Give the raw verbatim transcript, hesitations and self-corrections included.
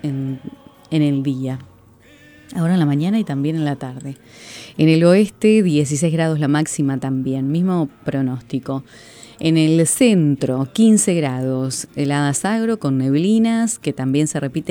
en, en el día. Ahora en la mañana y también en la tarde. En el oeste, dieciséis grados la máxima también, mismo pronóstico. En el centro, quince grados, heladas agro con neblinas, que también se repite